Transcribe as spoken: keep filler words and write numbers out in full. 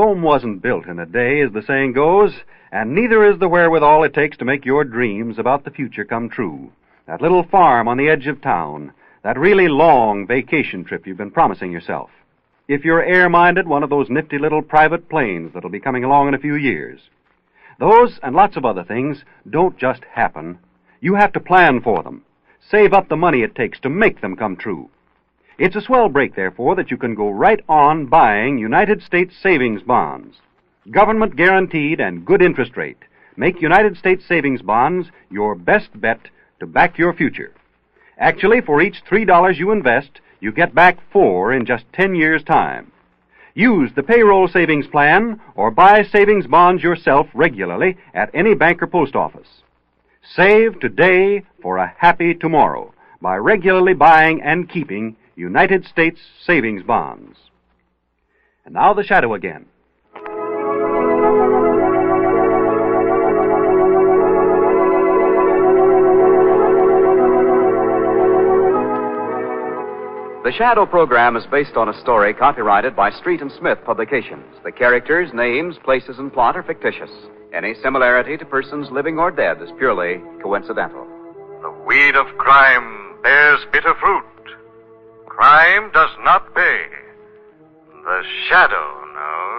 Rome wasn't built in a day, as the saying goes, and neither is the wherewithal it takes to make your dreams about the future come true. That little farm on the edge of town, that really long vacation trip you've been promising yourself. If you're air-minded, one of those nifty little private planes that'll be coming along in a few years. Those and lots of other things don't just happen. You have to plan for them. Save up the money it takes to make them come true. It's a swell break, therefore, that you can go right on buying United States savings bonds. Government guaranteed and good interest rate. Make United States savings bonds your best bet to back your future. Actually, for each three dollars you invest, you get back four in just ten years' time. Use the payroll savings plan or buy savings bonds yourself regularly at any bank or post office. Save today for a happy tomorrow by regularly buying and keeping United States savings bonds. And now the shadow again. The Shadow program is based on a story copyrighted by Street and Smith Publications. The characters, names, places, and plot are fictitious. Any similarity to persons living or dead is purely coincidental. The weed of crime bears bitter fruit. Crime does not pay. The Shadow knows.